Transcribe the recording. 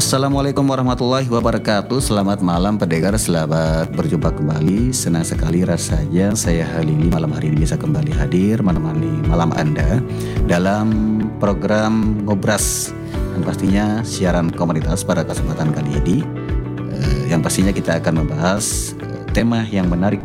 Assalamualaikum warahmatullahi wabarakatuh. Selamat malam pendengar, selamat berjumpa kembali. Senang sekali rasanya saya Halili malam hari ini bisa kembali hadir menemani malam Anda dalam program Ngobras, yang pastinya siaran komunitas pada kesempatan kali ini. Yang pastinya kita akan membahas tema yang menarik